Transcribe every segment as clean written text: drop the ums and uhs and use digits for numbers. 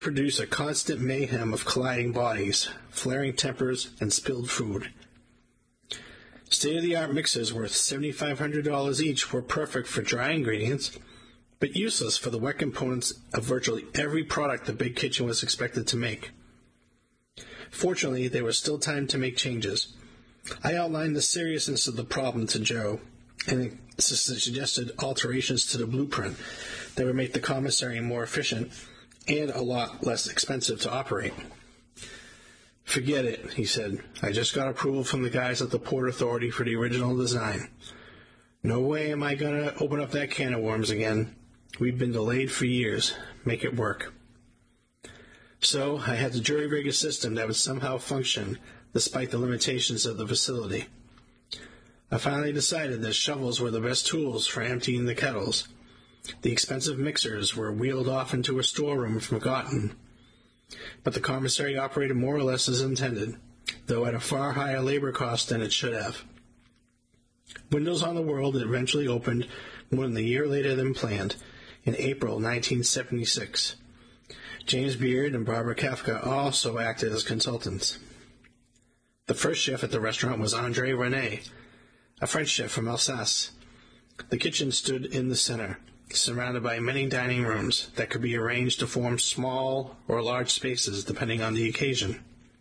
produce a constant mayhem of colliding bodies, flaring tempers, and spilled food. State-of-the-art mixers worth $7,500 each were perfect for dry ingredients, but useless for the wet components of virtually every product the big kitchen was expected to make. Fortunately, there was still time to make changes. I outlined the seriousness of the problem to Joe, and suggested alterations to the blueprint that would make the commissary more efficient and a lot less expensive to operate. "Forget it," he said. "I just got approval from the guys at the Port Authority for the original design. No way am I going to open up that can of worms again. We've been delayed for years. Make it work." So I had to jury-rig a system that would somehow function despite the limitations of the facility. I finally decided that shovels were the best tools for emptying the kettles. The expensive mixers were wheeled off into a storeroom and forgotten. But the commissary operated more or less as intended, though at a far higher labor cost than it should have. Windows on the World eventually opened more than a year later than planned, in April 1976. James Beard and Barbara Kafka also acted as consultants. The first chef at the restaurant was André Rene, a French chef from Alsace. The kitchen stood in the center, surrounded by many dining rooms that could be arranged to form small or large spaces depending on the occasion.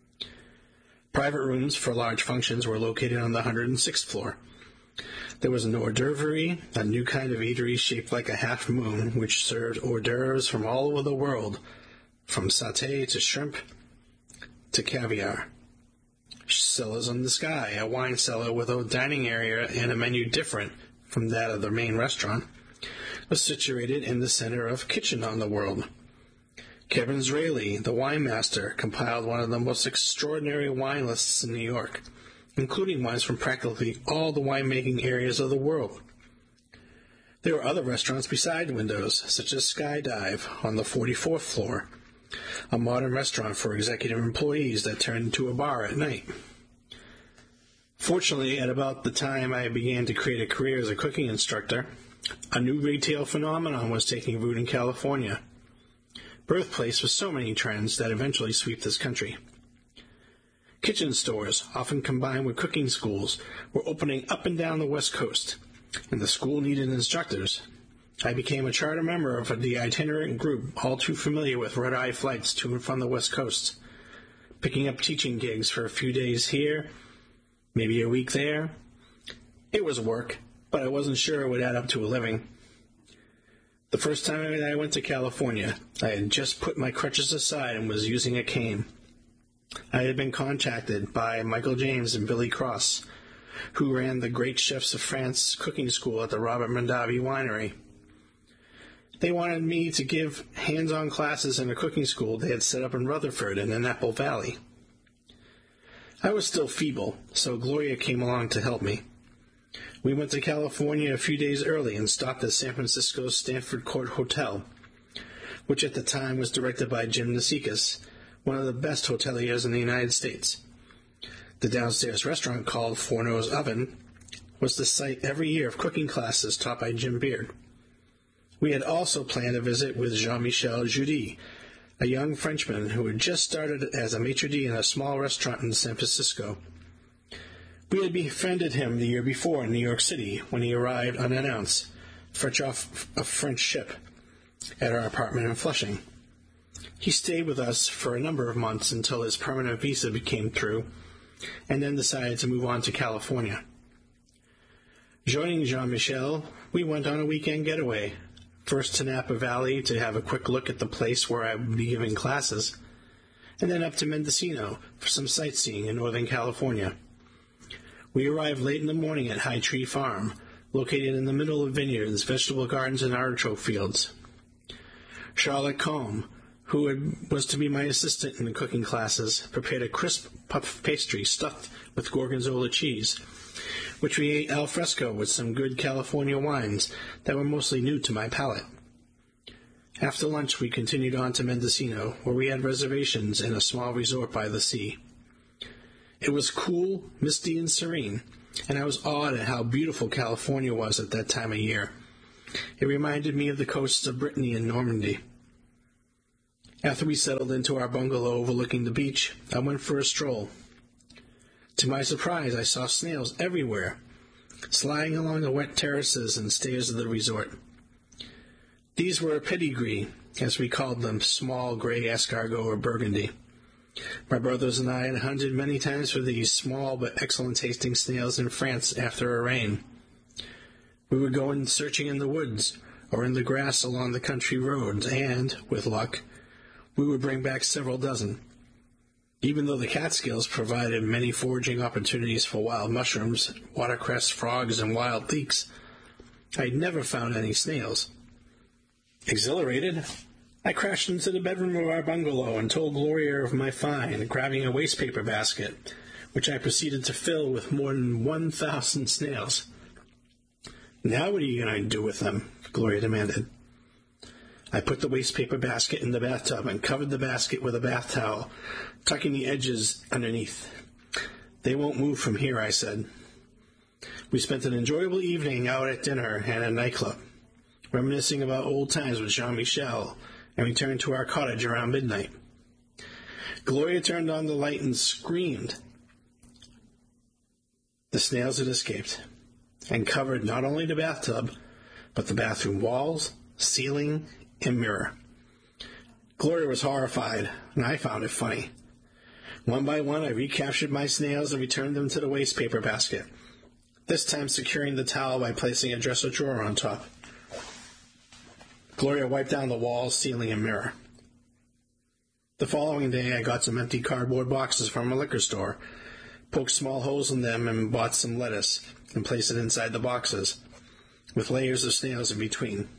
Private rooms for large functions were located on the 106th floor. There was an hors d'oeuvre, a new kind of eatery shaped like a half moon, which served hors d'oeuvres from all over the world, from satay to shrimp to caviar. Cellars in the Sky, a wine cellar with a dining area and a menu different from that of the main restaurant, was situated in the center of Kitchen on the World. Kevin Zraly, the wine master, compiled one of the most extraordinary wine lists in New York, including wines from practically all the winemaking areas of the world. There were other restaurants beside Windows, such as Skydive on the 44th floor, a modern restaurant for executive employees that turned into a bar at night. Fortunately, at about the time I began to create a career as a cooking instructor, a new retail phenomenon was taking root in California, birthplace with so many trends that eventually sweep this country. Kitchen stores, often combined with cooking schools, were opening up and down the West Coast, and the school needed instructors. I became a charter member of the itinerant group, all too familiar with red-eye flights to and from the West Coast, picking up teaching gigs for a few days here, maybe a week there. It was work, but I wasn't sure it would add up to a living. The first time I went to California, I had just put my crutches aside and was using a cane. I had been contacted by Michael James and Billy Cross, who ran the Great Chefs of France cooking school at the Robert Mondavi Winery. They wanted me to give hands-on classes in a cooking school they had set up in Rutherford in the Napa Valley. I was still feeble, so Gloria came along to help me. We went to California a few days early and stopped at San Francisco's Stanford Court Hotel, which at the time was directed by Jim Nasicas, one of the best hoteliers in the United States. The downstairs restaurant, called Fourneau's Oven, was the site every year of cooking classes taught by Jim Beard. We had also planned a visit with Jean-Michel Judy, a young Frenchman who had just started as a maitre d' in a small restaurant in San Francisco. We had befriended him the year before in New York City when he arrived unannounced, fresh off a French ship, at our apartment in Flushing. He stayed with us for a number of months until his permanent visa became through, and then decided to move on to California. Joining Jean-Michel, we went on a weekend getaway, first to Napa Valley to have a quick look at the place where I would be giving classes, and then up to Mendocino for some sightseeing in Northern California. We arrived late in the morning at High Tree Farm, located in the middle of vineyards, vegetable gardens, and artichoke fields. Charlotte Combe, who was to be my assistant in the cooking classes, prepared a crisp puff pastry stuffed with gorgonzola cheese, which we ate al fresco with some good California wines that were mostly new to my palate. After lunch, we continued on to Mendocino, where we had reservations in a small resort by the sea. It was cool, misty, and serene, and I was awed at how beautiful California was at that time of year. It reminded me of the coasts of Brittany and Normandy. After we settled into our bungalow overlooking the beach, I went for a stroll. To my surprise, I saw snails everywhere, sliding along the wet terraces and stairs of the resort. These were pedigree, as we called them, small gray escargot or burgundy. My brothers and I had hunted many times for these small but excellent-tasting snails in France after a rain. We would go in searching in the woods or in the grass along the country roads, and, with luck, we would bring back several dozen. Even though the Catskills provided many foraging opportunities for wild mushrooms, watercress, frogs, and wild leeks, I had never found any snails. Exhilarated, I crashed into the bedroom of our bungalow and told Gloria of my find, grabbing a wastepaper basket, which I proceeded to fill with more than 1,000 snails. "Now what are you going to do with them?" Gloria demanded. I put the wastepaper basket in the bathtub and covered the basket with a bath towel, tucking the edges underneath. "They won't move from here," I said. We spent an enjoyable evening out at dinner and a nightclub, reminiscing about old times with Jean-Michel, and returned to our cottage around midnight. Gloria turned on the light and screamed. The snails had escaped, and covered not only the bathtub, but the bathroom walls, ceiling, and mirror. Gloria was horrified, and I found it funny. One by one, I recaptured my snails and returned them to the wastepaper basket, this time securing the towel by placing a dresser drawer on top. Gloria wiped down the walls, ceiling, and mirror. The following day, I got some empty cardboard boxes from a liquor store, poked small holes in them, and bought some lettuce, and placed it inside the boxes, with layers of snails in between.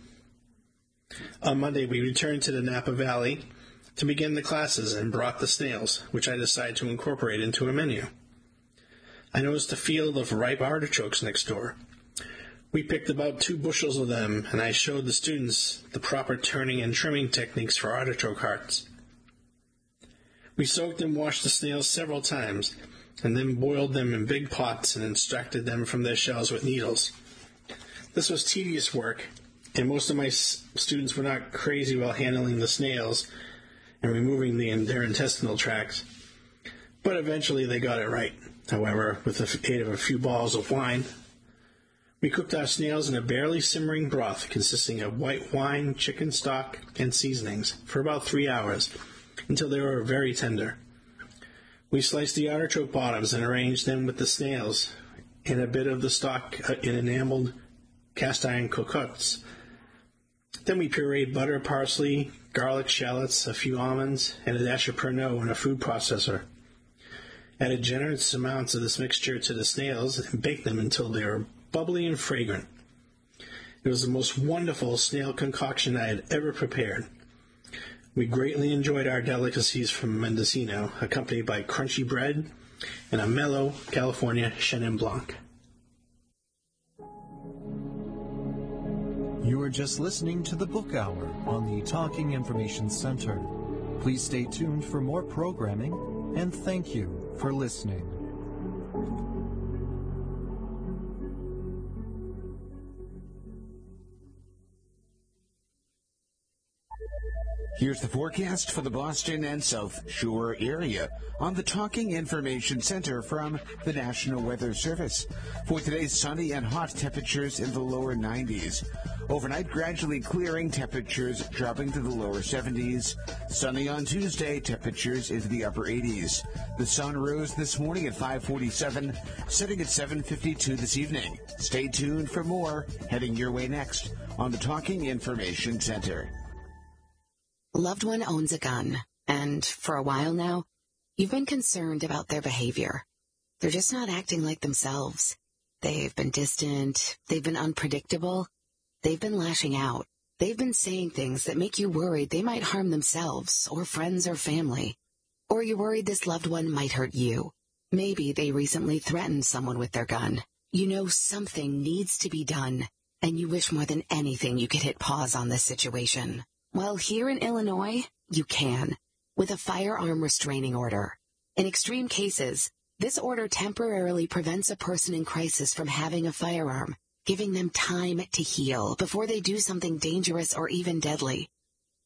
On Monday, we returned to the Napa Valley to begin the classes and brought the snails, which I decided to incorporate into a menu. I noticed a field of ripe artichokes next door. We picked about 2 bushels of them, and I showed the students the proper turning and trimming techniques for artichoke hearts. We soaked and washed the snails several times, and then boiled them in big pots and extracted them from their shells with needles. This was tedious work, and most of my students were not crazy while handling the snails and removing their intestinal tracts, but eventually they got it right. However, with the aid of a few bottles of wine, we cooked our snails in a barely simmering broth consisting of white wine, chicken stock, and seasonings for about 3 hours, until they were very tender. We sliced the artichoke bottoms and arranged them with the snails in a bit of the stock in enameled cast-iron cocottes. Then we pureed butter, parsley, garlic, shallots, a few almonds, and a dash of Pernod in a food processor. Added generous amounts of this mixture to the snails and baked them until they were bubbly and fragrant. It was the most wonderful snail concoction I had ever prepared. We greatly enjoyed our delicacies from Mendocino, accompanied by crunchy bread and a mellow California Chenin Blanc. You are just listening to the Book Hour on the Talking Information Center. Please stay tuned for more programming, and thank you for listening. Here's the forecast for the Boston and South Shore area on the Talking Information Center from the National Weather Service. For today, sunny and hot, temperatures in the lower 90s. Overnight, gradually clearing, temperatures dropping to the lower 70s. Sunny on Tuesday, temperatures into the upper 80s. The sun rose this morning at 5:47, setting at 7:52 this evening. Stay tuned for more heading your way next on the Talking Information Center. Loved one owns a gun, and for a while now, you've been concerned about their behavior. They're just not acting like themselves. They've been distant, they've been unpredictable, they've been lashing out, they've been saying things that make you worried they might harm themselves, or friends or family. Or you're worried this loved one might hurt you. Maybe they recently threatened someone with their gun. You know something needs to be done, and you wish more than anything you could hit pause on this situation. Well, here in Illinois, you can, with a firearm restraining order. In extreme cases, this order temporarily prevents a person in crisis from having a firearm, giving them time to heal before they do something dangerous or even deadly.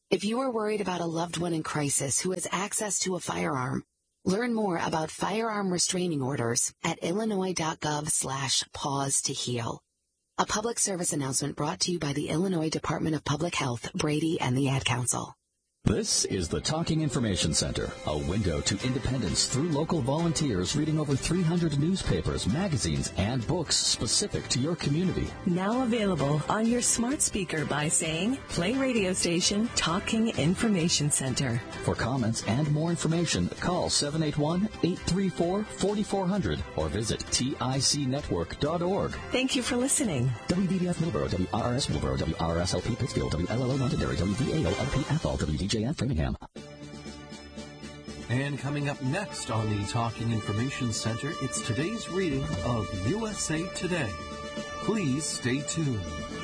If you are worried about a loved one in crisis who has access to a firearm, learn more about firearm restraining orders at illinois.gov/pause to heal. A public service announcement brought to you by the Illinois Department of Public Health, Brady, and the Ad Council. This is the Talking Information Center, a window to independence through local volunteers reading over 300 newspapers, magazines, and books specific to your community. Now available on your smart speaker by saying, play radio station Talking Information Center. For comments and more information, call 781-834-4400 or visit ticnetwork.org. Thank you for listening. WBBF Middleborough, WRRS Middleborough, WRSLP Pittsfield, WLLO Londonderry, WVAO-LP Athol, WDJN Framingham. And coming up next on the Talking Information Center, it's today's reading of USA Today. Please stay tuned.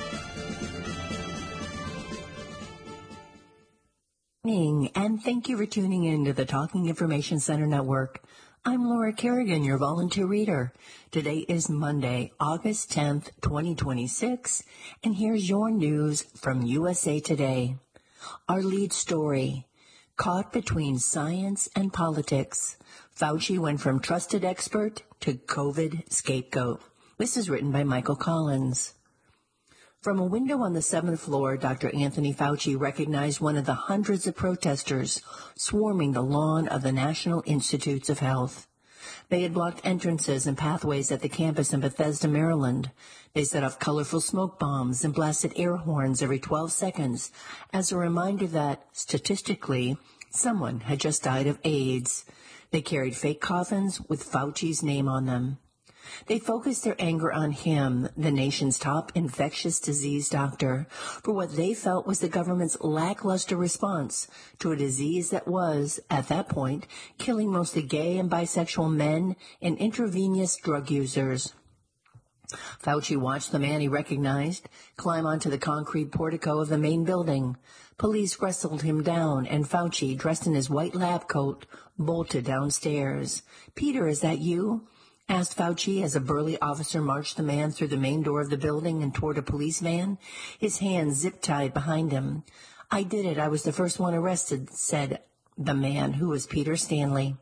And thank you for tuning in to the Talking Information Center Network. I'm Laura Kerrigan, your volunteer reader. Today is Monday, August 10th, 2026, and here's your news from USA Today. Our lead story, caught between science and politics. Fauci went from trusted expert to COVID scapegoat. This is written by Michael Collins. From a window on the 7th floor, Dr. Anthony Fauci recognized one of the hundreds of protesters swarming the lawn of the National Institutes of Health. They had blocked entrances and pathways at the campus in Bethesda, Maryland. They set off colorful smoke bombs and blasted air horns every 12 seconds as a reminder that, statistically, someone had just died of AIDS. They carried fake coffins with Fauci's name on them. They focused their anger on him, the nation's top infectious disease doctor, for what they felt was the government's lackluster response to a disease that was, at that point, killing mostly gay and bisexual men and intravenous drug users. Fauci watched the man he recognized climb onto the concrete portico of the main building. Police wrestled him down, and Fauci, dressed in his white lab coat, bolted downstairs. "Peter, is that you?" asked Fauci as a burly officer marched the man through the main door of the building and toward a police van, his hands zip-tied behind him. "I did it. I was the first one arrested," said the man, who was Peter Staley.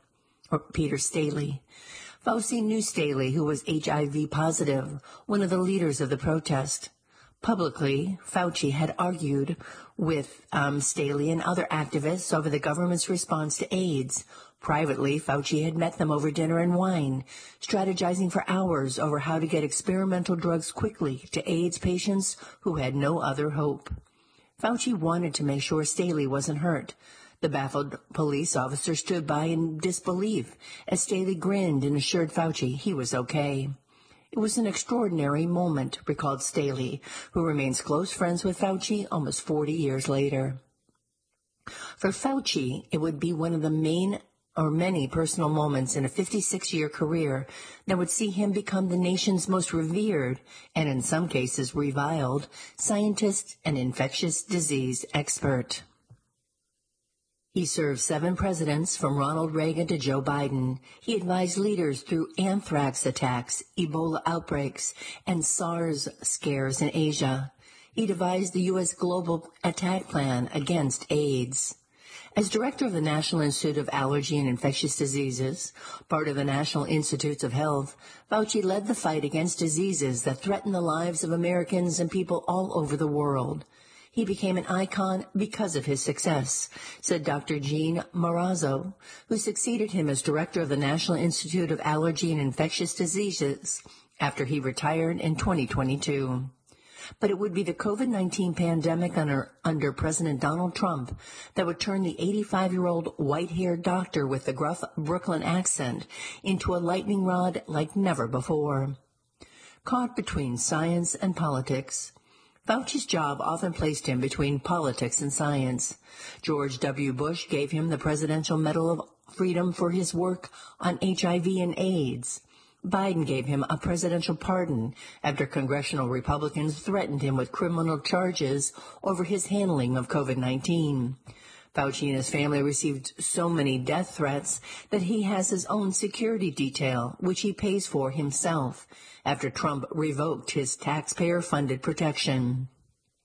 Fauci knew Staley, who was HIV positive, one of the leaders of the protest. Publicly, Fauci had argued with Staley and other activists over the government's response to AIDS. Privately, Fauci had met them over dinner and wine, strategizing for hours over how to get experimental drugs quickly to AIDS patients who had no other hope. Fauci wanted to make sure Staley wasn't hurt. The baffled police officer stood by in disbelief as Staley grinned and assured Fauci he was okay. "It was an extraordinary moment," recalled Staley, who remains close friends with Fauci almost 40 years later. For Fauci, it would be one of the many personal moments in a 56-year career that would see him become the nation's most revered, and in some cases reviled, scientist and infectious disease expert. He served 7 presidents, from Ronald Reagan to Joe Biden. He advised leaders through anthrax attacks, Ebola outbreaks, and SARS scares in Asia. He devised the U.S. Global Attack Plan against AIDS. As director of the National Institute of Allergy and Infectious Diseases, part of the National Institutes of Health, Fauci led the fight against diseases that threaten the lives of Americans and people all over the world. He became an icon because of his success, said Dr. Gene Marazzo, who succeeded him as director of the National Institute of Allergy and Infectious Diseases after he retired in 2022. But it would be the COVID-19 pandemic under President Donald Trump that would turn the 85-year-old white-haired doctor with the gruff Brooklyn accent into a lightning rod like never before. Caught between science and politics, Fauci's job often placed him between politics and science. George W. Bush gave him the Presidential Medal of Freedom for his work on HIV and AIDS. Biden gave him a presidential pardon after congressional Republicans threatened him with criminal charges over his handling of COVID-19. Fauci and his family received so many death threats that he has his own security detail, which he pays for himself, after Trump revoked his taxpayer-funded protection.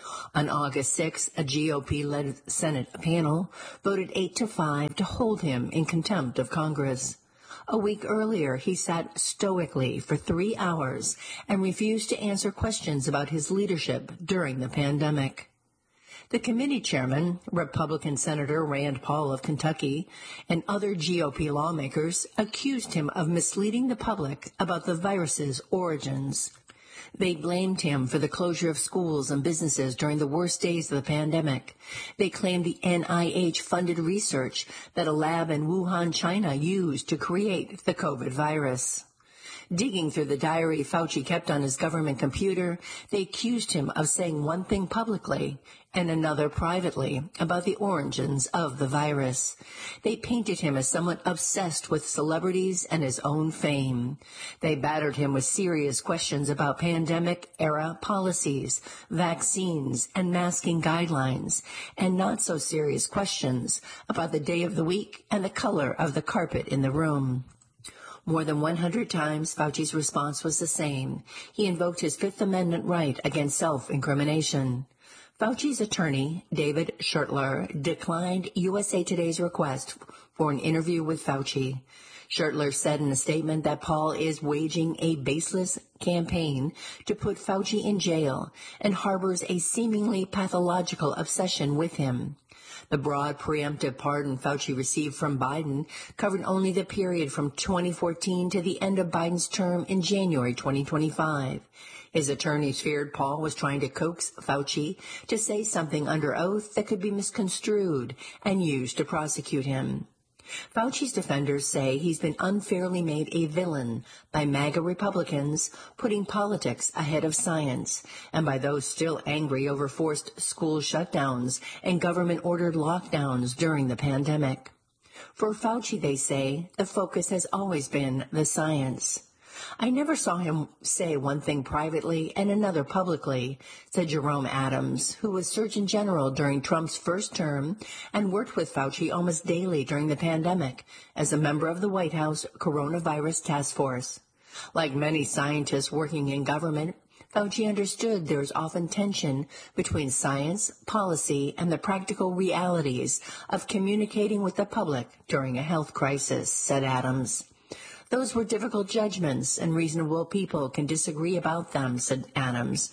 On August 6, a GOP-led Senate panel voted 8-5 to hold him in contempt of Congress. A week earlier, he sat stoically for 3 hours and refused to answer questions about his leadership during the pandemic. The committee chairman, Republican Senator Rand Paul of Kentucky, and other GOP lawmakers accused him of misleading the public about the virus's origins. They blamed him for the closure of schools and businesses during the worst days of the pandemic. They claimed the NIH funded research that a lab in Wuhan, China used to create the COVID virus. Digging through the diary Fauci kept on his government computer, they accused him of saying one thing publicly and another privately about the origins of the virus. They painted him as someone obsessed with celebrities and his own fame. They battered him with serious questions about pandemic-era policies, vaccines, and masking guidelines, and not so serious questions about the day of the week and the color of the carpet in the room. More than 100 times, Fauci's response was the same. He invoked his Fifth Amendment right against self-incrimination. Fauci's attorney, David Schertler, declined USA Today's request for an interview with Fauci. Schertler said in a statement that Paul is waging a baseless campaign to put Fauci in jail and harbors a seemingly pathological obsession with him. The broad preemptive pardon Fauci received from Biden covered only the period from 2014 to the end of Biden's term in January 2025. His attorneys feared Paul was trying to coax Fauci to say something under oath that could be misconstrued and used to prosecute him. Fauci's defenders say he's been unfairly made a villain by MAGA Republicans putting politics ahead of science, and by those still angry over forced school shutdowns and government-ordered lockdowns during the pandemic. For Fauci, they say, the focus has always been the science. I never saw him say one thing privately and another publicly, said Jerome Adams, who was Surgeon General during Trump's first term and worked with Fauci almost daily during the pandemic as a member of the White House Coronavirus Task Force. Like many scientists working in government, Fauci understood there is often tension between science, policy, and the practical realities of communicating with the public during a health crisis, said Adams. Those were difficult judgments, and reasonable people can disagree about them, said Adams.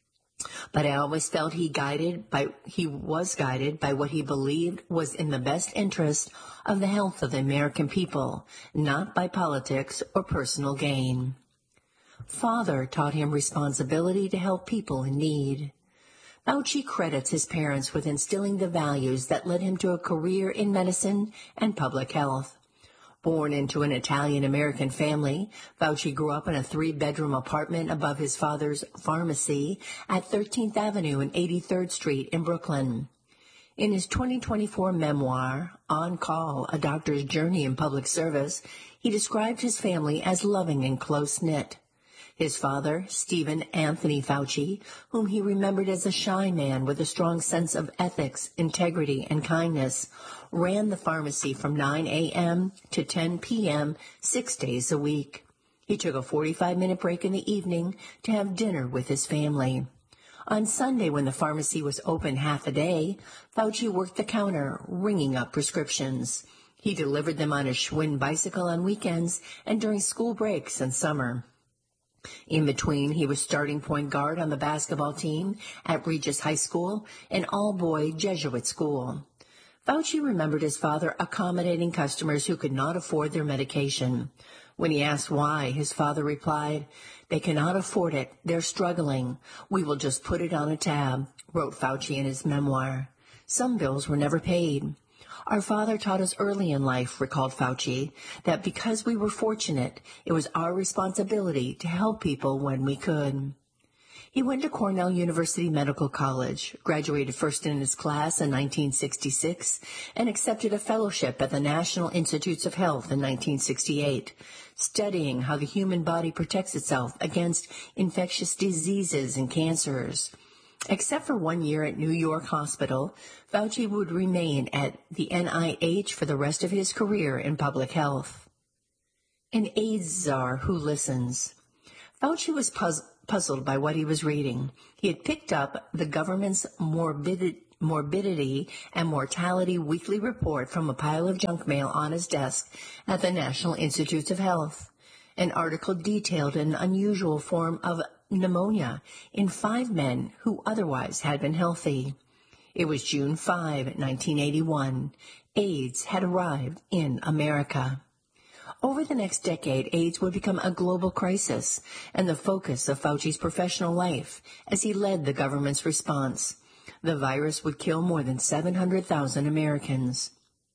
But I always felt he was guided by what he believed was in the best interest of the health of the American people, not by politics or personal gain. Father taught him responsibility to help people in need. Fauci credits his parents with instilling the values that led him to a career in medicine and public health. Born into an Italian-American family, Fauci grew up in a 3-bedroom apartment above his father's pharmacy at 13th Avenue and 83rd Street in Brooklyn. In his 2024 memoir, On Call, A Doctor's Journey in Public Service, he described his family as loving and close-knit. His father, Stephen Anthony Fauci, whom he remembered as a shy man with a strong sense of ethics, integrity, and kindness, ran the pharmacy from 9 a.m. to 10 p.m. 6 days a week. He took a 45-minute break in the evening to have dinner with his family. On Sunday, when the pharmacy was open half a day, Fauci worked the counter, ringing up prescriptions. He delivered them on his Schwinn bicycle on weekends and during school breaks in summer. In between, he was starting point guard on the basketball team at Regis High School, an all-boy Jesuit school. Fauci remembered his father accommodating customers who could not afford their medication. When he asked why, his father replied, "They cannot afford it. They're struggling. We will just put it on a tab," wrote Fauci in his memoir. Some bills were never paid. Our father taught us early in life, recalled Fauci, that because we were fortunate, it was our responsibility to help people when we could. He went to Cornell University Medical College, graduated first in his class in 1966, and accepted a fellowship at the National Institutes of Health in 1968, studying how the human body protects itself against infectious diseases and cancers. Except for 1 year at New York Hospital, Fauci would remain at the NIH for the rest of his career in public health. An AIDS czar who listens. Fauci was puzzled by what he was reading. He had picked up the government's morbidity and mortality weekly report from a pile of junk mail on his desk at the National Institutes of Health. An article detailed an unusual form of pneumonia in 5 men who otherwise had been healthy. It was June 5, 1981. AIDS had arrived in America. Over the next decade, AIDS would become a global crisis and the focus of Fauci's professional life as he led the government's response. The virus would kill more than 700,000 Americans.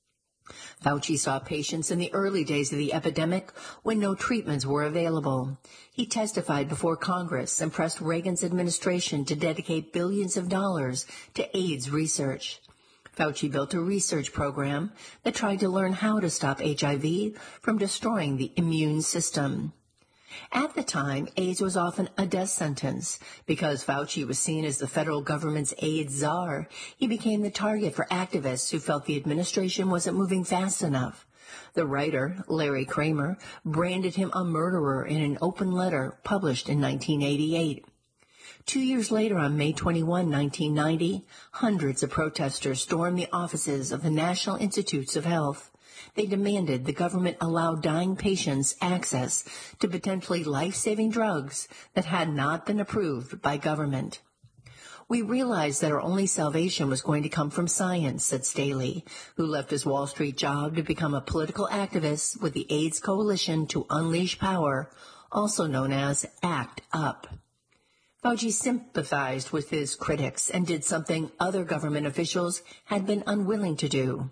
Fauci saw patients in the early days of the epidemic when no treatments were available. He testified before Congress and pressed Reagan's administration to dedicate billions of dollars to AIDS research. Fauci built a research program that tried to learn how to stop HIV from destroying the immune system. At the time, AIDS was often a death sentence. Because Fauci was seen as the federal government's AIDS czar, he became the target for activists who felt the administration wasn't moving fast enough. The writer, Larry Kramer, branded him a murderer in an open letter published in 1988. 2 years later, on May 21, 1990, hundreds of protesters stormed the offices of the National Institutes of Health. They demanded the government allow dying patients access to potentially life-saving drugs that had not been approved by government. We realized that our only salvation was going to come from science, said Staley, who left his Wall Street job to become a political activist with the AIDS Coalition to Unleash Power, also known as ACT UP. Fauci sympathized with his critics and did something other government officials had been unwilling to do.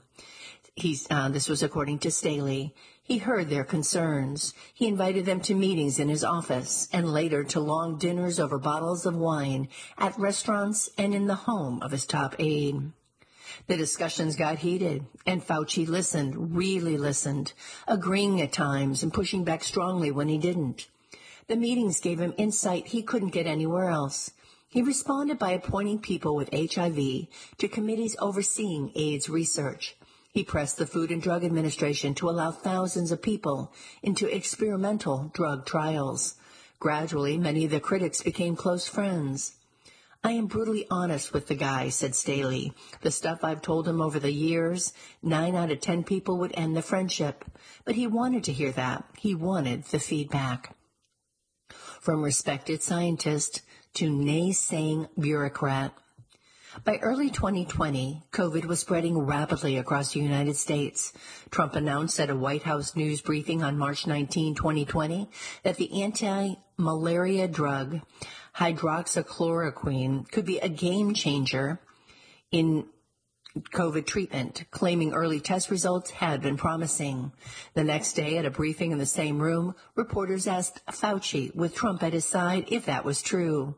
This was according to Staley. He heard their concerns. He invited them to meetings in his office and later to long dinners over bottles of wine at restaurants and in the home of his top aide. The discussions got heated, and Fauci listened, really listened, agreeing at times and pushing back strongly when he didn't. The meetings gave him insight he couldn't get anywhere else. He responded by appointing people with HIV to committees overseeing AIDS research. He pressed the Food and Drug Administration to allow thousands of people into experimental drug trials. Gradually, many of the critics became close friends. I am brutally honest with the guy, said Staley. The stuff I've told him over the years, 9 out of 10 people would end the friendship. But he wanted to hear that. He wanted the feedback. From respected scientist to naysaying bureaucrat. By early 2020, COVID was spreading rapidly across the United States. Trump announced at a White House news briefing on March 19, 2020, that the anti-malaria drug hydroxychloroquine could be a game changer in COVID treatment, claiming early test results had been promising. The next day, at a briefing in the same room, reporters asked Fauci, with Trump at his side, if that was true.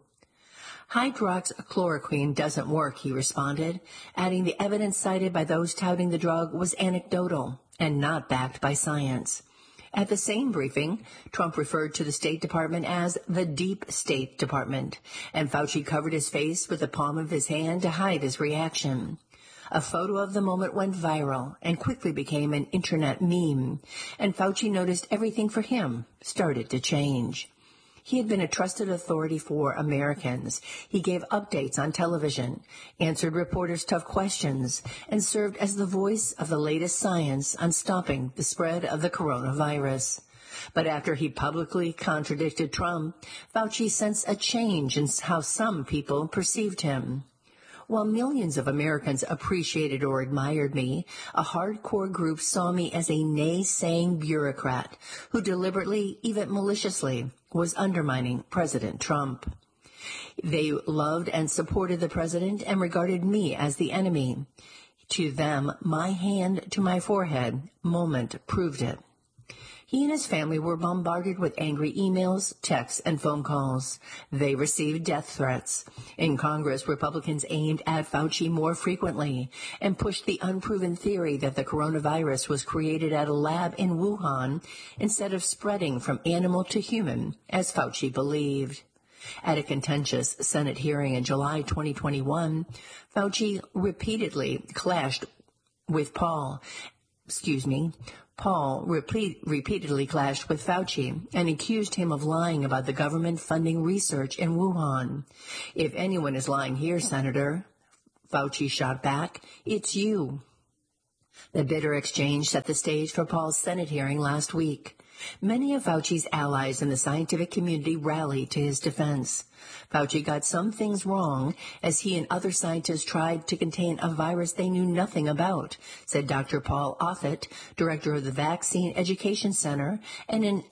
Hydroxychloroquine doesn't work, he responded, adding the evidence cited by those touting the drug was anecdotal and not backed by science. At the same briefing, Trump referred to the State Department as the Deep State Department, and Fauci covered his face with the palm of his hand to hide his reaction. A photo of the moment went viral and quickly became an internet meme, and Fauci noticed everything for him started to change. He had been a trusted authority for Americans. He gave updates on television, answered reporters' tough questions, and served as the voice of the latest science on stopping the spread of the coronavirus. But after he publicly contradicted Trump, Fauci sensed a change in how some people perceived him. While millions of Americans appreciated or admired me, a hardcore group saw me as a naysaying bureaucrat who deliberately, even maliciously, was undermining President Trump. They loved and supported the president and regarded me as the enemy. To them, my hand to my forehead moment proved it. He and his family were bombarded with angry emails, texts, and phone calls. They received death threats. In Congress, Republicans aimed at Fauci more frequently and pushed the unproven theory that the coronavirus was created at a lab in Wuhan instead of spreading from animal to human, as Fauci believed. At a contentious Senate hearing in July 2021, Fauci repeatedly clashed with Paul Paul repeatedly clashed with Fauci and accused him of lying about the government funding research in Wuhan. "If anyone is lying here, Senator," Fauci shot back, "it's you." The bitter exchange set the stage for Paul's Senate hearing last week. Many of Fauci's allies in the scientific community rallied to his defense. Fauci got some things wrong as he and other scientists tried to contain a virus they knew nothing about, said Dr. Paul Offit, director of the Vaccine Education Center and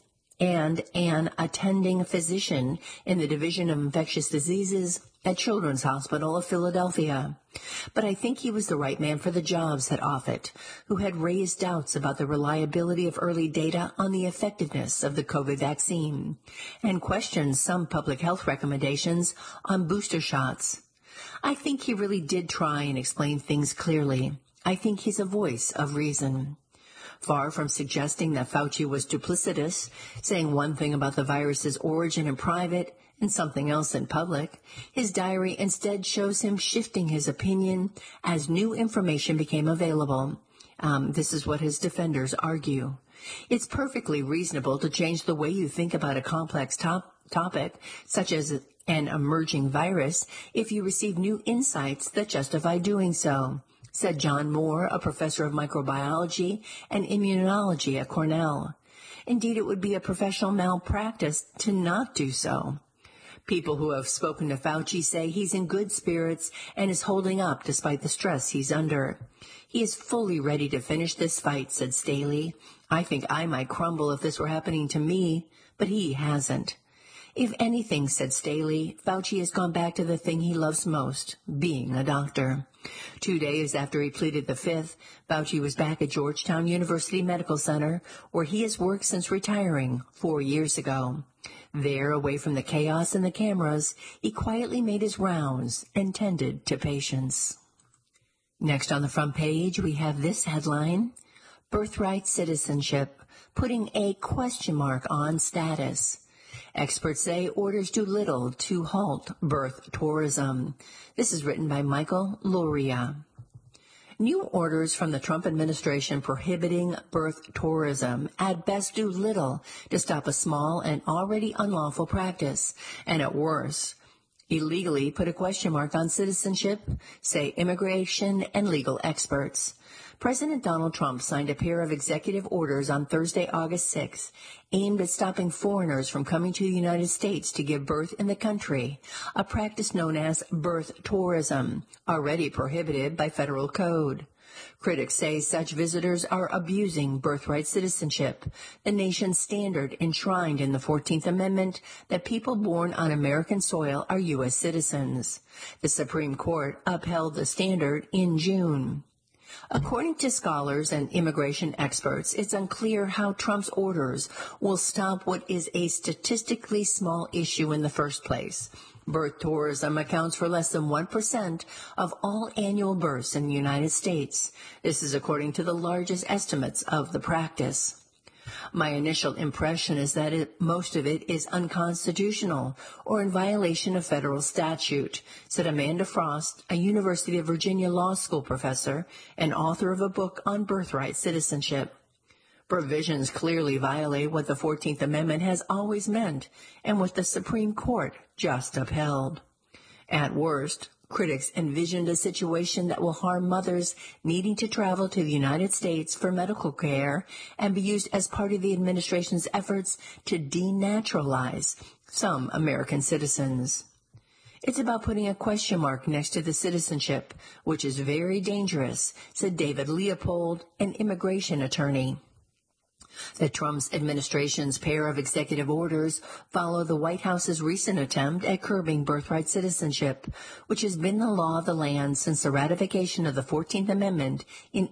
an attending physician in the Division of Infectious Diseases at Children's Hospital of Philadelphia. "But I think he was the right man for the job," said Offit, who had raised doubts about the reliability of early data on the effectiveness of the COVID vaccine, and questioned some public health recommendations on booster shots. "I think he really did try and explain things clearly. I think he's a voice of reason." Far from suggesting that Fauci was duplicitous, saying one thing about the virus's origin in private and something else in public, his diary instead shows him shifting his opinion as new information became available. This is what his defenders argue. It's perfectly reasonable to change the way you think about a complex topic, such as an emerging virus, if you receive new insights that justify doing so, said John Moore, a professor of microbiology and immunology at Cornell. Indeed, it would be a professional malpractice to not do so. People who have spoken to Fauci say he's in good spirits and is holding up despite the stress he's under. "He is fully ready to finish this fight," said Staley. "I think I might crumble if this were happening to me, but he hasn't." "If anything," said Staley, "Fauci has gone back to the thing he loves most, being a doctor." 2 days after he pleaded the Fifth, Fauci was back at Georgetown University Medical Center, where he has worked since retiring 4 years ago. There, away from the chaos and the cameras, he quietly made his rounds and tended to patients. Next on the front page, we have this headline: Birthright Citizenship, putting a question mark on status. Experts say orders do little to halt birth tourism. This is written by Michael Luria. New orders from the Trump administration prohibiting birth tourism at best do little to stop a small and already unlawful practice, and at worst, illegally put a question mark on citizenship, say immigration and legal experts. President Donald Trump signed a pair of executive orders on Thursday, August 6, aimed at stopping foreigners from coming to the United States to give birth in the country, a practice known as birth tourism, already prohibited by federal code. Critics say such visitors are abusing birthright citizenship, the nation's standard enshrined in the 14th Amendment that people born on American soil are U.S. citizens. The Supreme Court upheld the standard in June. According to scholars and immigration experts, it's unclear how Trump's orders will stop what is a statistically small issue in the first place. Birth tourism accounts for less than 1% of all annual births in the United States. This is according to the largest estimates of the practice. My initial impression is that most of it is unconstitutional or in violation of federal statute, said Amanda Frost, a University of Virginia Law School professor and author of a book on birthright citizenship. Provisions clearly violate what the 14th Amendment has always meant and what the Supreme Court just upheld. At worst, critics envisioned a situation that will harm mothers needing to travel to the United States for medical care and be used as part of the administration's efforts to denaturalize some American citizens. It's about putting a question mark next to the citizenship, which is very dangerous, said David Leopold, an immigration attorney. The Trump administration's pair of executive orders follow the White House's recent attempt at curbing birthright citizenship, which has been the law of the land since the ratification of the 14th Amendment in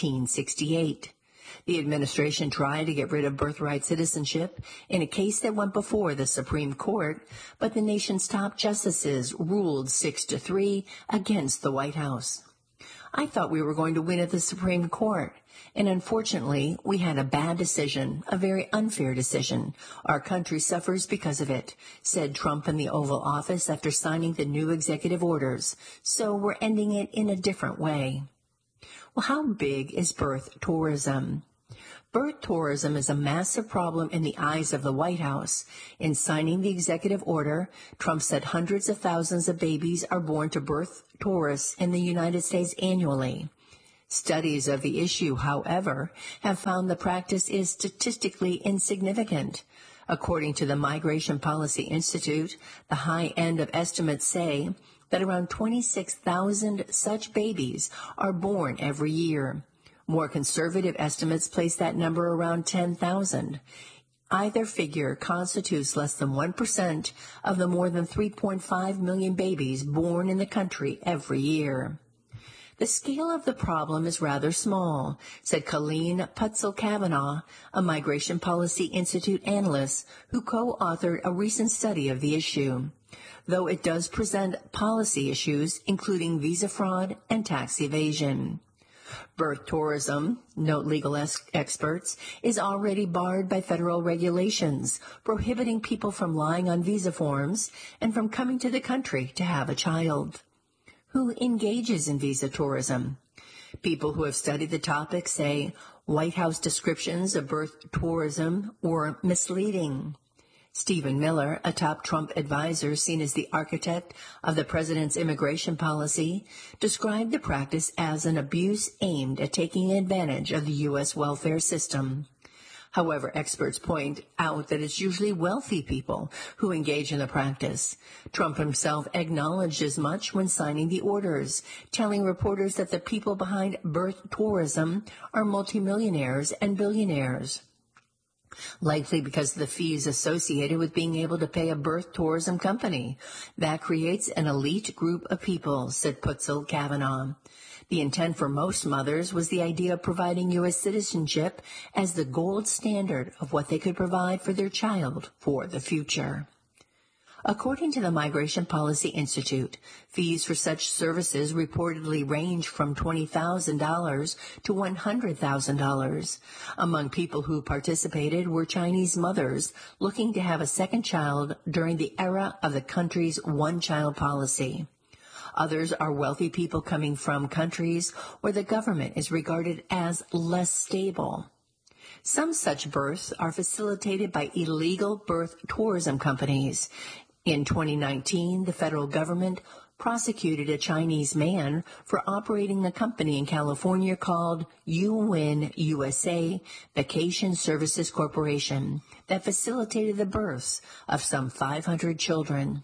1868. The administration tried to get rid of birthright citizenship in a case that went before the Supreme Court, but the nation's top justices ruled 6-3 against the White House. I thought we were going to win at the Supreme Court, and unfortunately, we had a bad decision, a very unfair decision. Our country suffers because of it, said Trump in the Oval Office after signing the new executive orders. So we're ending it in a different way. Well, how big is birth tourism? Birth tourism is a massive problem in the eyes of the White House. In signing the executive order, Trump said hundreds of thousands of babies are born to birth tourists in the United States annually. Studies of the issue, however, have found the practice is statistically insignificant. According to the Migration Policy Institute, the high end of estimates say that around 26,000 such babies are born every year. More conservative estimates place that number around 10,000. Either figure constitutes less than 1% of the more than 3.5 million babies born in the country every year. The scale of the problem is rather small, said Colleen Putzel-Kavanaugh, a Migration Policy Institute analyst who co-authored a recent study of the issue, though it does present policy issues, including visa fraud and tax evasion. Birth tourism, note legal experts, is already barred by federal regulations, prohibiting people from lying on visa forms and from coming to the country to have a child. Who engages in visa tourism? People who have studied the topic say White House descriptions of birth tourism were misleading. Stephen Miller, a top Trump advisor seen as the architect of the president's immigration policy, described the practice as an abuse aimed at taking advantage of the U.S. welfare system. However, experts point out that it's usually wealthy people who engage in the practice. Trump himself acknowledged as much when signing the orders, telling reporters that the people behind birth tourism are multimillionaires and billionaires, likely because of the fees associated with being able to pay a birth tourism company. That creates an elite group of people, said Putzel-Kavanaugh. The intent for most mothers was the idea of providing U.S. citizenship as the gold standard of what they could provide for their child for the future. According to the Migration Policy Institute, fees for such services reportedly range from $20,000 to $100,000. Among people who participated were Chinese mothers looking to have a second child during the era of the country's one-child policy. Others are wealthy people coming from countries where the government is regarded as less stable. Some such births are facilitated by illegal birth tourism companies. In 2019, the federal government prosecuted a Chinese man for operating a company in California called UWin USA Vacation Services Corporation that facilitated the births of some 500 children.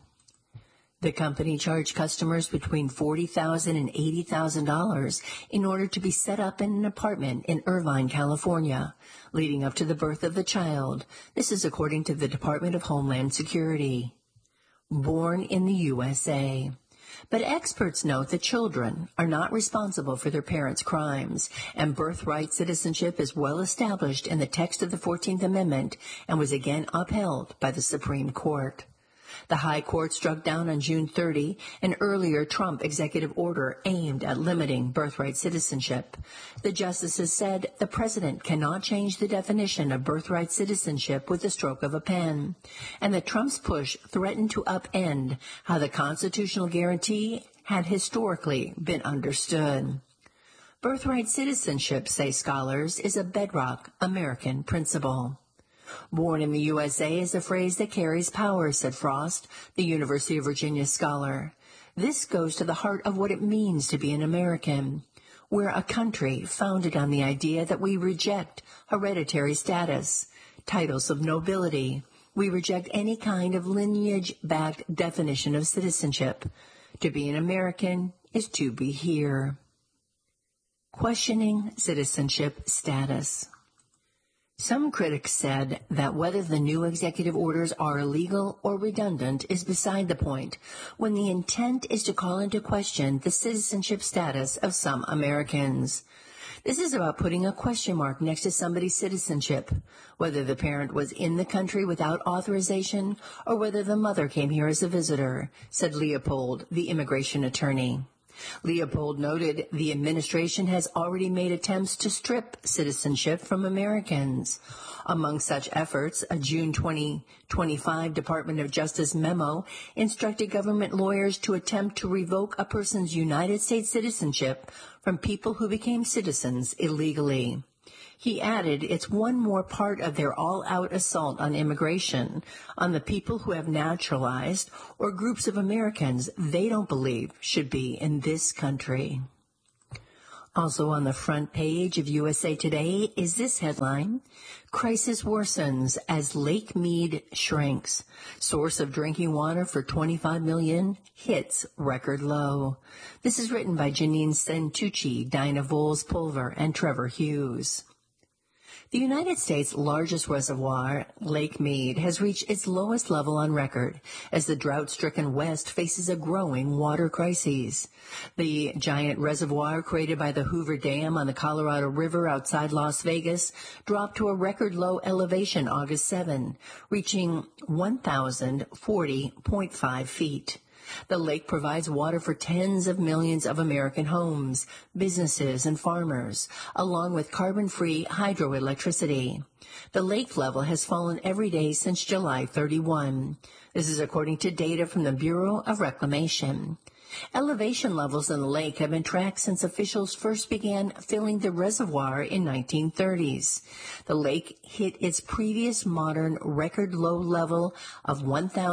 The company charged customers between $40,000 and $80,000 in order to be set up in an apartment in Irvine, California, leading up to the birth of the child. This is according to the Department of Homeland Security. Born in the USA. But experts note that children are not responsible for their parents' crimes, and birthright citizenship is well established in the text of the 14th Amendment and was again upheld by the Supreme Court. The High Court struck down on June 30 an earlier Trump executive order aimed at limiting birthright citizenship. The justices said the president cannot change the definition of birthright citizenship with the stroke of a pen, and that Trump's push threatened to upend how the constitutional guarantee had historically been understood. Birthright citizenship, say scholars, is a bedrock American principle. Born in the USA is a phrase that carries power, said Frost, the University of Virginia scholar. This goes to the heart of what it means to be an American. We're a country founded on the idea that we reject hereditary status, titles of nobility. We reject any kind of lineage-backed definition of citizenship. To be an American is to be here. Questioning citizenship status. Some critics said that whether the new executive orders are illegal or redundant is beside the point, when the intent is to call into question the citizenship status of some Americans. This is about putting a question mark next to somebody's citizenship, whether the parent was in the country without authorization or whether the mother came here as a visitor, said Leopold, the immigration attorney. Leopold noted the administration has already made attempts to strip citizenship from Americans. Among such efforts, a June 2025 Department of Justice memo instructed government lawyers to attempt to revoke a person's United States citizenship from people who became citizens illegally. He added it's one more part of their all-out assault on immigration, on the people who have naturalized or groups of Americans they don't believe should be in this country. Also on the front page of USA Today is this headline: Crisis worsens as Lake Mead shrinks. Source of drinking water for 25 million hits record low. This is written by Janine Santucci, Dinah Voles-Pulver, and Trevor Hughes. The United States' largest reservoir, Lake Mead, has reached its lowest level on record as the drought-stricken West faces a growing water crisis. The giant reservoir created by the Hoover Dam on the Colorado River outside Las Vegas dropped to a record low elevation August 7, reaching 1,040.5 feet. The lake provides water for tens of millions of American homes, businesses, and farmers, along with carbon-free hydroelectricity. The lake level has fallen every day since July 31. This is according to data from the Bureau of Reclamation. Elevation levels in the lake have been tracked since officials first began filling the reservoir in 1930s. The lake hit its previous modern record low level of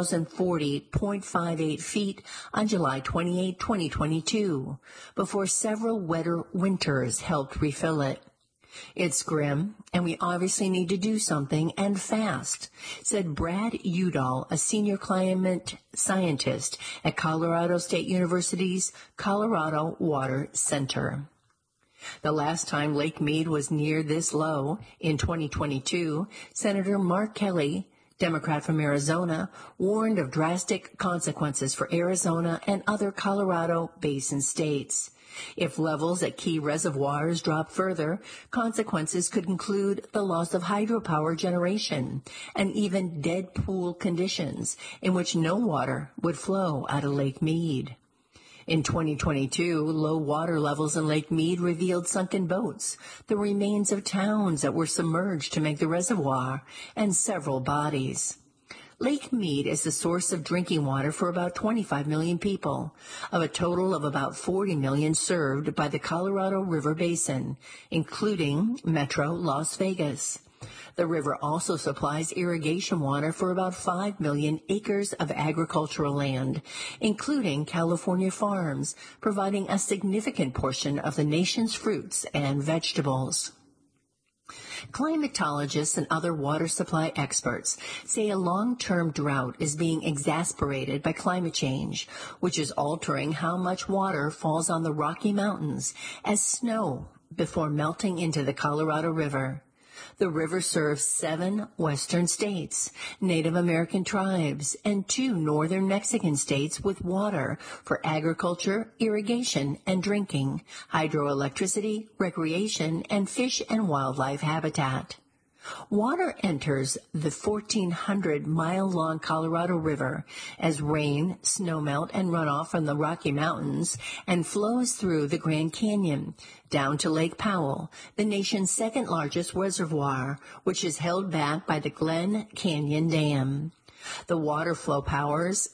1,040.58 feet on July 28, 2022, before several wetter winters helped refill it. It's grim, and we obviously need to do something, and fast, said Brad Udall, a senior climate scientist at Colorado State University's Colorado Water Center. The last time Lake Mead was near this low, in 2022, Senator Mark Kelly, Democrat from Arizona, warned of drastic consequences for Arizona and other Colorado Basin states. If levels at key reservoirs drop further, consequences could include the loss of hydropower generation and even dead pool conditions in which no water would flow out of Lake Mead. In 2022, low water levels in Lake Mead revealed sunken boats, the remains of towns that were submerged to make the reservoir, and several bodies. Lake Mead is the source of drinking water for about 25 million people, of a total of about 40 million served by the Colorado River Basin, including Metro Las Vegas. The river also supplies irrigation water for about 5 million acres of agricultural land, including California farms, providing a significant portion of the nation's fruits and vegetables. Climatologists and other water supply experts say a long-term drought is being exacerbated by climate change, which is altering how much water falls on the Rocky Mountains as snow before melting into the Colorado River. The river serves 7 western states, Native American tribes, and 2 northern Mexican states with water for agriculture, irrigation, and drinking, hydroelectricity, recreation, and fish and wildlife habitat. Water enters the 1,400-mile-long Colorado River as rain, snowmelt, and runoff from the Rocky Mountains and flows through the Grand Canyon down to Lake Powell, the nation's second-largest reservoir, which is held back by the Glen Canyon Dam. The water flow powers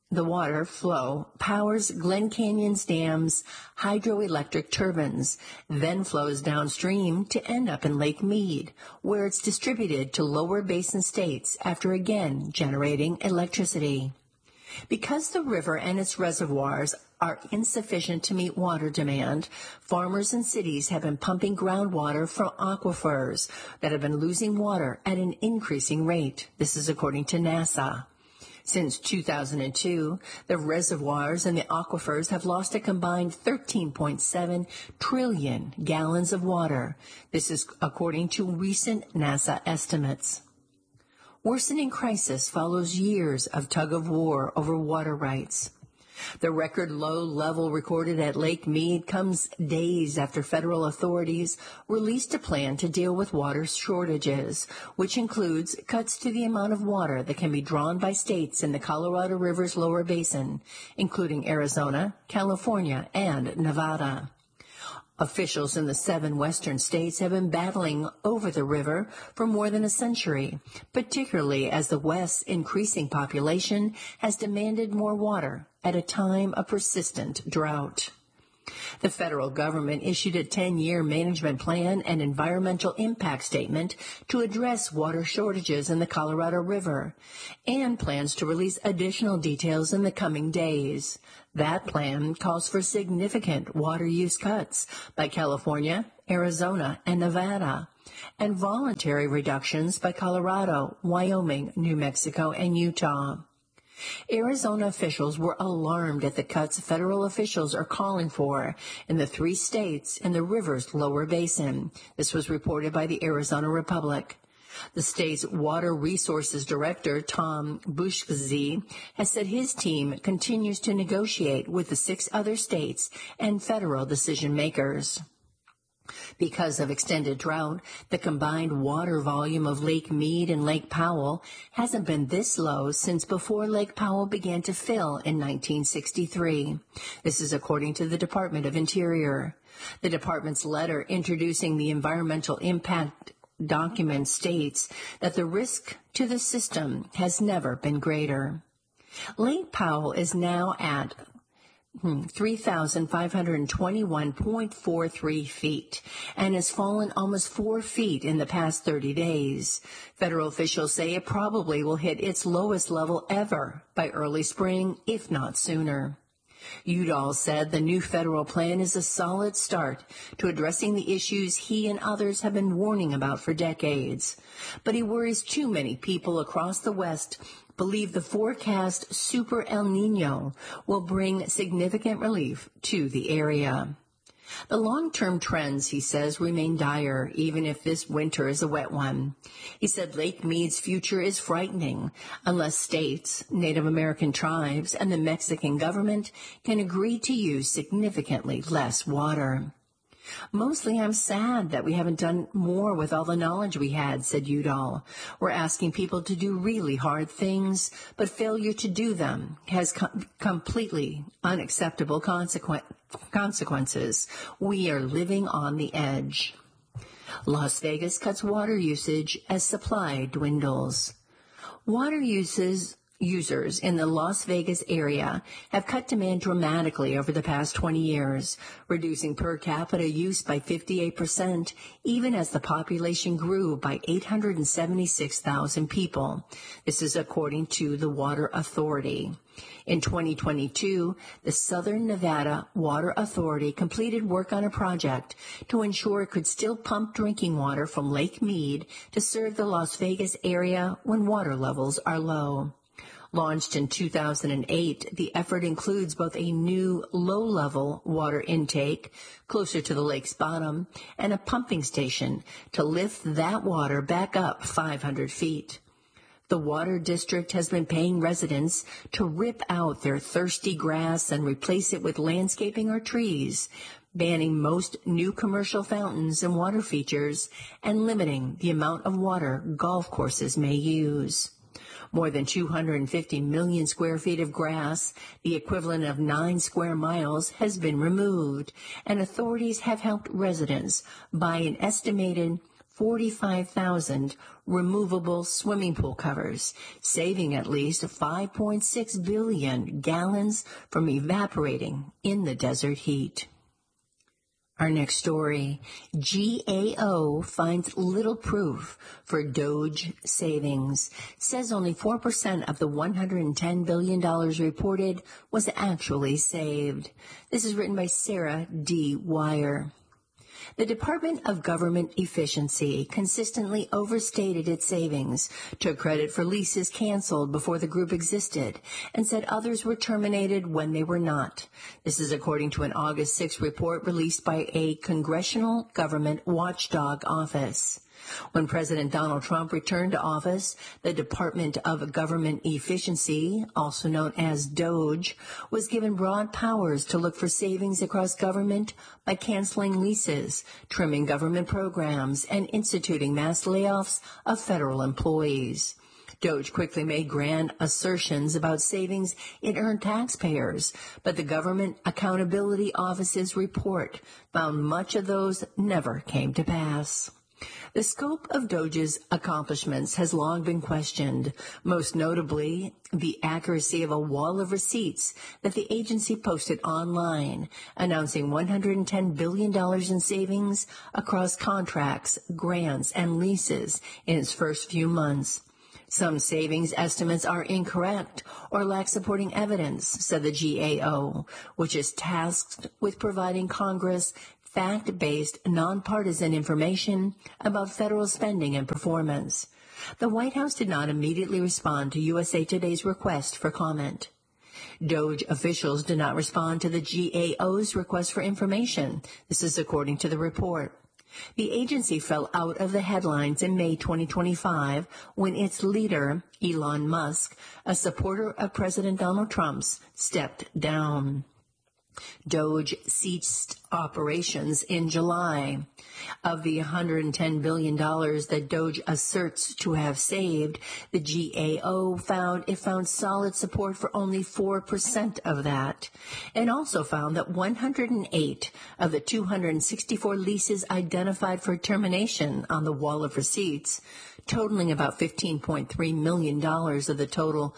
Glen Canyon's dam's hydroelectric turbines, then flows downstream to end up in Lake Mead, where it's distributed to lower basin states after again generating electricity. Because the river and its reservoirs are insufficient to meet water demand, farmers and cities have been pumping groundwater from aquifers that have been losing water at an increasing rate. This is according to NASA. Since 2002, the reservoirs and the aquifers have lost a combined 13.7 trillion gallons of water. This is according to recent NASA estimates. Worsening crisis follows years of tug-of-war over water rights. The record low level recorded at Lake Mead comes days after federal authorities released a plan to deal with water shortages, which includes cuts to the amount of water that can be drawn by states in the Colorado River's lower basin, including Arizona, California, and Nevada. Officials in the 7 western states have been battling over the river for more than a century, particularly as the West's increasing population has demanded more water at a time of persistent drought. The federal government issued a 10-year management plan and environmental impact statement to address water shortages in the Colorado River and plans to release additional details in the coming days. That plan calls for significant water use cuts by California, Arizona, and Nevada, and voluntary reductions by Colorado, Wyoming, New Mexico, and Utah. Arizona officials were alarmed at the cuts federal officials are calling for in the 3 states in the river's lower basin. This was reported by the Arizona Republic. The state's Water Resources Director, Tom Bushkzy, has said his team continues to negotiate with the 6 other states and federal decision makers. Because of extended drought, the combined water volume of Lake Mead and Lake Powell hasn't been this low since before Lake Powell began to fill in 1963. This is according to the Department of Interior. The department's letter introducing the environmental impact document states that the risk to the system has never been greater. Lake Powell is now at 3,521.43 feet and has fallen almost 4 feet in the past 30 days. Federal officials say it probably will hit its lowest level ever by early spring, if not sooner. Udall said the new federal plan is a solid start to addressing the issues he and others have been warning about for decades. But he worries too many people across the West believe the forecast Super El Nino will bring significant relief to the area. The long-term trends, he says, remain dire, even if this winter is a wet one. He said Lake Mead's future is frightening unless states, Native American tribes, and the Mexican government can agree to use significantly less water. Mostly I'm sad that we haven't done more with all the knowledge we had, said Udall. We're asking people to do really hard things, but failure to do them has completely unacceptable consequences. We are living on the edge. Las Vegas cuts water usage as supply dwindles. Water users in the Las Vegas area have cut demand dramatically over the past 20 years, reducing per capita use by 58%, even as the population grew by 876,000 people. This is according to the Water Authority. In 2022, the Southern Nevada Water Authority completed work on a project to ensure it could still pump drinking water from Lake Mead to serve the Las Vegas area when water levels are low. Launched in 2008, the effort includes both a new low-level water intake closer to the lake's bottom and a pumping station to lift that water back up 500 feet. The Water District has been paying residents to rip out their thirsty grass and replace it with landscaping or trees, banning most new commercial fountains and water features, and limiting the amount of water golf courses may use. More than 250 million square feet of grass, the equivalent of 9 square miles, has been removed, and authorities have helped residents buy an estimated 45,000 removable swimming pool covers, saving at least 5.6 billion gallons from evaporating in the desert heat. Our next story, GAO finds little proof for Doge savings, says only 4% of the $110 billion reported was actually saved. This is written by Sarah D. Wire. The Department of Government Efficiency consistently overstated its savings, took credit for leases canceled before the group existed, and said others were terminated when they were not. This is according to an August 6 report released by a Congressional Government Watchdog Office. When President Donald Trump returned to office, the Department of Government Efficiency, also known as DOGE, was given broad powers to look for savings across government by canceling leases, trimming government programs, and instituting mass layoffs of federal employees. DOGE quickly made grand assertions about savings it earned taxpayers, but the Government Accountability Office's report found much of those never came to pass. The scope of DOGE's accomplishments has long been questioned, most notably the accuracy of a wall of receipts that the agency posted online, announcing $110 billion in savings across contracts, grants, and leases in its first few months. Some savings estimates are incorrect or lack supporting evidence, said the GAO, which is tasked with providing Congress fact-based, nonpartisan information about federal spending and performance. The White House did not immediately respond to USA Today's request for comment. DOGE officials did not respond to the GAO's request for information. This is according to the report. The agency fell out of the headlines in May 2025 when its leader, Elon Musk, a supporter of President Donald Trump's, stepped down. DOGE ceased operations in July. Of the $110 billion that DOGE asserts to have saved, the GAO found solid support for only 4% of that, and also found that 108 of the 264 leases identified for termination on the wall of receipts, totaling about $15.3 million of the total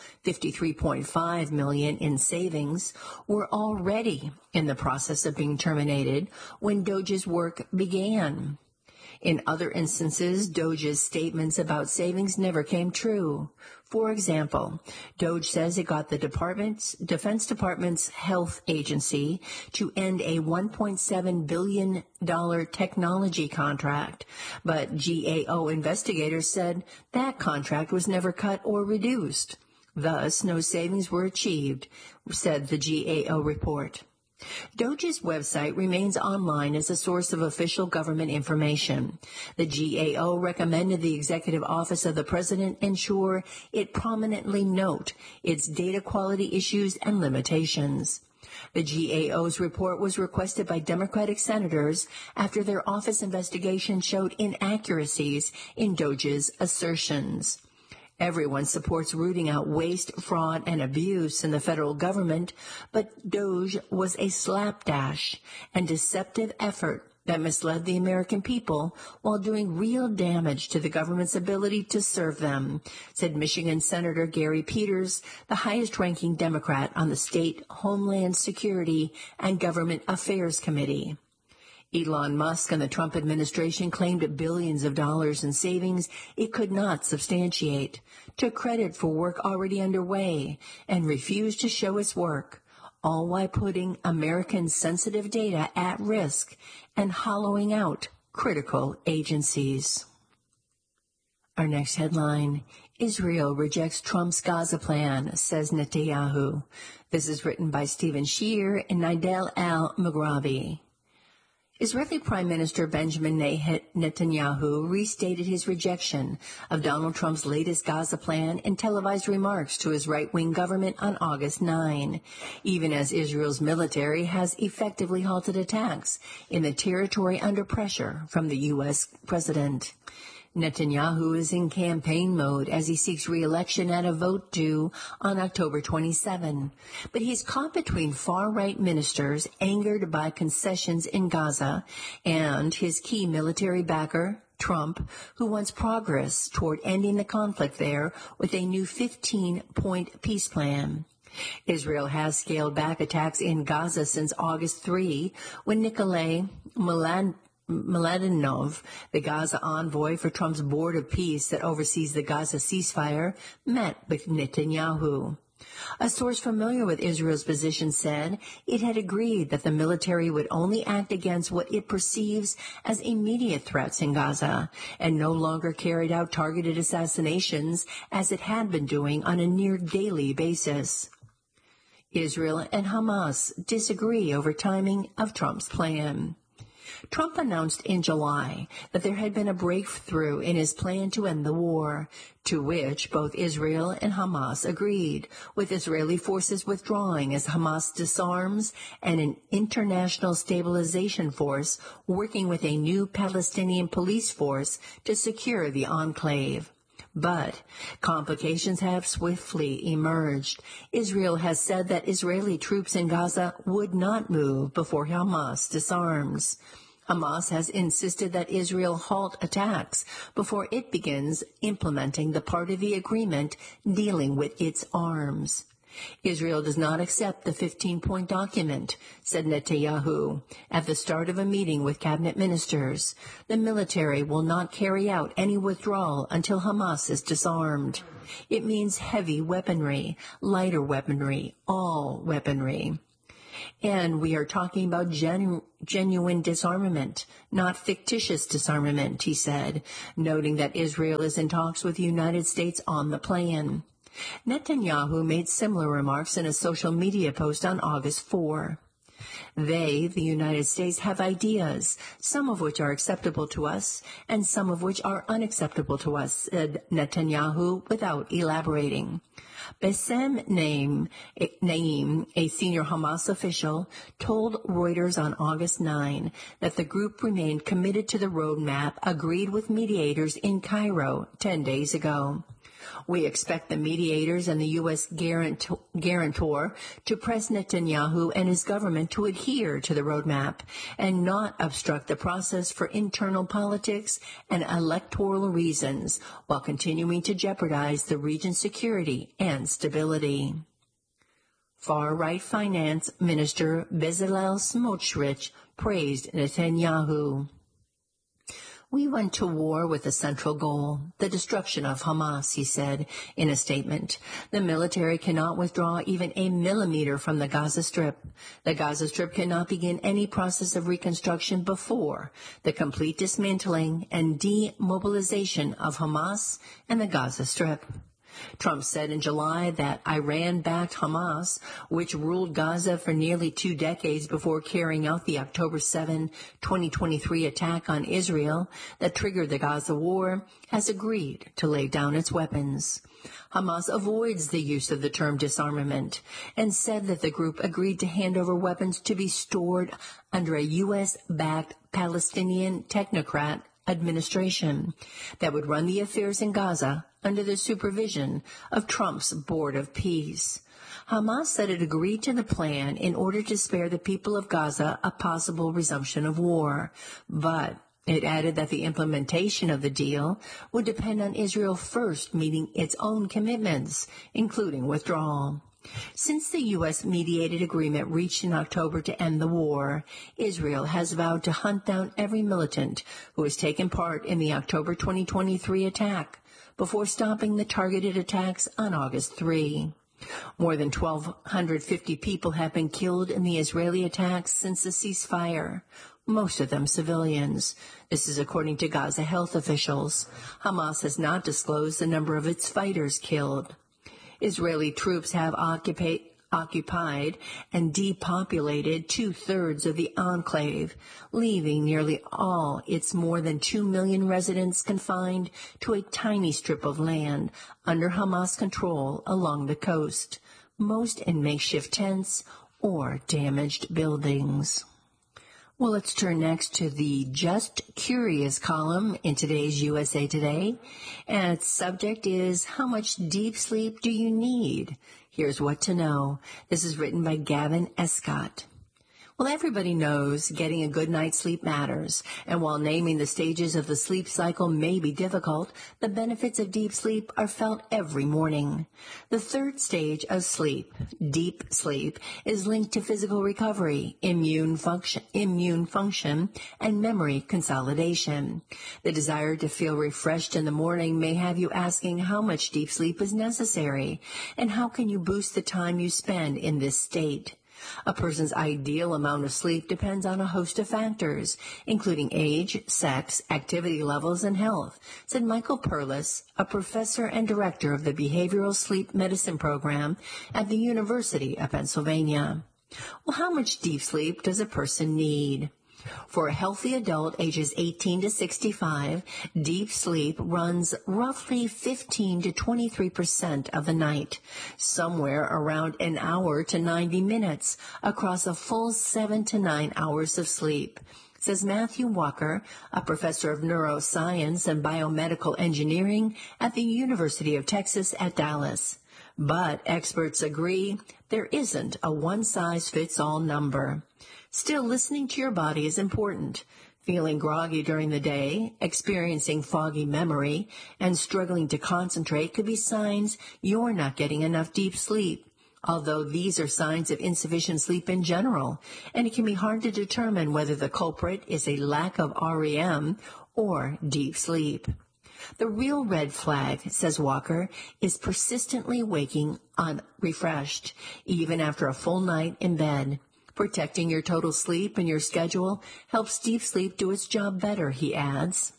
$53.5 million in savings, were already in the process of being terminated when DOGE's work began. In other instances, DOGE's statements about savings never came true. For example, DOGE says it got the Defense Department's health agency to end a $1.7 billion technology contract, but GAO investigators said that contract was never cut or reduced. Thus, no savings were achieved, said the GAO report. DOGE's website remains online as a source of official government information. The GAO recommended the Executive Office of the President ensure it prominently note its data quality issues and limitations. The GAO's report was requested by Democratic senators after their office investigation showed inaccuracies in DOGE's assertions. Everyone supports rooting out waste, fraud, and abuse in the federal government, but DOGE was a slapdash and deceptive effort that misled the American people while doing real damage to the government's ability to serve them, said Michigan Senator Gary Peters, the highest-ranking Democrat on the State Homeland Security and Government Affairs Committee. Elon Musk and the Trump administration claimed billions of dollars in savings it could not substantiate, took credit for work already underway, and refused to show its work, all while putting American sensitive data at risk and hollowing out critical agencies. Our next headline, Israel rejects Trump's Gaza plan, says Netanyahu. This is written by Stephen Shear and Nidal al-Mughrabi. Israeli Prime Minister Benjamin Netanyahu restated his rejection of Donald Trump's latest Gaza plan in televised remarks to his right-wing government on August 9, even as Israel's military has effectively halted attacks in the territory under pressure from the U.S. president. Netanyahu is in campaign mode as he seeks re-election at a vote due on October 27. But he's caught between far-right ministers angered by concessions in Gaza and his key military backer, Trump, who wants progress toward ending the conflict there with a new 15-point peace plan. Israel has scaled back attacks in Gaza since August 3, when Nikolai Mladenov, the Gaza envoy for Trump's Board of Peace that oversees the Gaza ceasefire, met with Netanyahu. A source familiar with Israel's position said it had agreed that the military would only act against what it perceives as immediate threats in Gaza and no longer carried out targeted assassinations as it had been doing on a near daily basis. Israel and Hamas disagree over timing of Trump's plan. Trump announced in July that there had been a breakthrough in his plan to end the war, to which both Israel and Hamas agreed, with Israeli forces withdrawing as Hamas disarms and an international stabilization force working with a new Palestinian police force to secure the enclave. But complications have swiftly emerged. Israel has said that Israeli troops in Gaza would not move before Hamas disarms. Hamas has insisted that Israel halt attacks before it begins implementing the part of the agreement dealing with its arms. Israel does not accept the 15-point document, said Netanyahu, at the start of a meeting with cabinet ministers. The military will not carry out any withdrawal until Hamas is disarmed. It means heavy weaponry, lighter weaponry, all weaponry. And we are talking about genuine disarmament, not fictitious disarmament, he said, noting that Israel is in talks with the United States on the plan. Netanyahu made similar remarks in a social media post on August 4. They, the United States, have ideas, some of which are acceptable to us and some of which are unacceptable to us, said Netanyahu without elaborating. Bassem Naim, a senior Hamas official, told Reuters on August 9 that the group remained committed to the roadmap agreed with mediators in Cairo 10 days ago. We expect the mediators and the U.S. guarantor to press Netanyahu and his government to adhere to the roadmap and not obstruct the process for internal politics and electoral reasons while continuing to jeopardize the region's security and stability. Far-right Finance Minister Bezalel Smotrich praised Netanyahu. We went to war with a central goal, the destruction of Hamas, he said in a statement. The military cannot withdraw even a millimeter from the Gaza Strip. The Gaza Strip cannot begin any process of reconstruction before the complete dismantling and demobilization of Hamas and the Gaza Strip. Trump said in July that Iran-backed Hamas, which ruled Gaza for nearly 2 decades before carrying out the October 7, 2023 attack on Israel that triggered the Gaza war, has agreed to lay down its weapons. Hamas avoids the use of the term disarmament and said that the group agreed to hand over weapons to be stored under a U.S.-backed Palestinian technocrat administration that would run the affairs in Gaza under the supervision of Trump's Board of Peace. Hamas said it agreed to the plan in order to spare the people of Gaza a possible resumption of war, but it added that the implementation of the deal would depend on Israel first meeting its own commitments, including withdrawal. Since the U.S. mediated agreement reached in October to end the war, Israel has vowed to hunt down every militant who has taken part in the October 2023 attack before stopping the targeted attacks on August 3. More than 1,250 people have been killed in the Israeli attacks since the ceasefire, most of them civilians. This is according to Gaza health officials. Hamas has not disclosed the number of its fighters killed. Israeli troops have occupied and depopulated 2/3 of the enclave, leaving nearly all its more than 2 million residents confined to a tiny strip of land under Hamas control along the coast, most in makeshift tents or damaged buildings. Well, let's turn next to the Just Curious column in today's USA Today. And its subject is, how much deep sleep do you need? Here's what to know. This is written by Gavin Escott. Well, everybody knows getting a good night's sleep matters, and while naming the stages of the sleep cycle may be difficult, the benefits of deep sleep are felt every morning. The third stage of sleep, deep sleep, is linked to physical recovery, immune function, and memory consolidation. The desire to feel refreshed in the morning may have you asking how much deep sleep is necessary, and how can you boost the time you spend in this state. A person's ideal amount of sleep depends on a host of factors, including age, sex, activity levels, and health, said Michael Perlis, a professor and director of the Behavioral Sleep Medicine Program at the University of Pennsylvania. Well, how much deep sleep does a person need? For a healthy adult ages 18 to 65, deep sleep runs roughly 15 to 23% of the night, somewhere around an hour to 90 minutes across a full 7 to 9 hours of sleep, says Matthew Walker, a professor of neuroscience and biomedical engineering at the University of Texas at Dallas. But experts agree there isn't a one-size-fits-all number. Still, listening to your body is important. Feeling groggy during the day, experiencing foggy memory, and struggling to concentrate could be signs you're not getting enough deep sleep, although these are signs of insufficient sleep in general, and it can be hard to determine whether the culprit is a lack of REM or deep sleep. The real red flag, says Walker, is persistently waking unrefreshed, even after a full night in bed. Protecting your total sleep and your schedule helps deep sleep do its job better, he adds.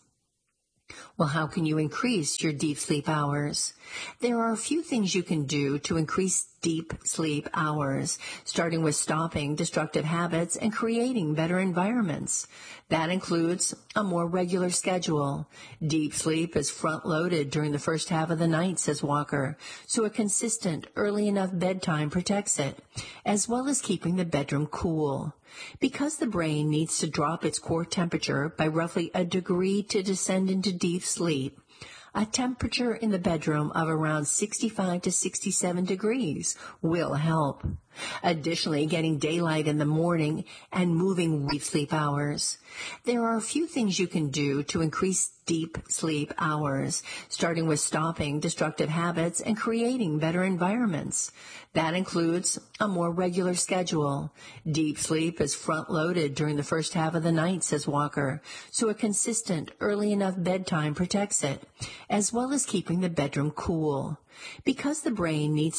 Well, how can you increase your deep sleep hours? There are a few things you can do to increase deep sleep hours, starting with stopping destructive habits and creating better environments. That includes a more regular schedule. Deep sleep is front-loaded during the first half of the night, says Walker, so a consistent, early enough bedtime protects it, as well as keeping the bedroom cool. Because the brain needs to drop its core temperature by roughly a degree to descend into deep sleep, a temperature in the bedroom of around 65 to 67 degrees will help. Additionally, getting daylight in the morning and moving deep sleep hours. There are a few things you can do to increase deep sleep hours, starting with stopping destructive habits and creating better environments. That includes a more regular schedule. Deep sleep is front-loaded during the first half of the night, says Walker, so a consistent, early enough bedtime protects it, as well as keeping the bedroom cool. Because the brain needs